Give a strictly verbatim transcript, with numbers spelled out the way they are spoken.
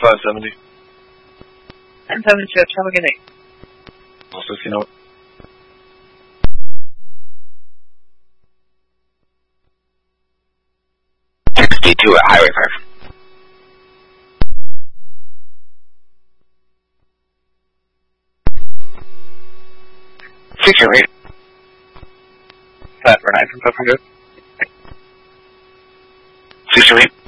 five seventy. ten seven chips, have a good night. Also, you know. sixty-two at Highway five. Six your rate. Flat for nine from five hundred. Six your rate.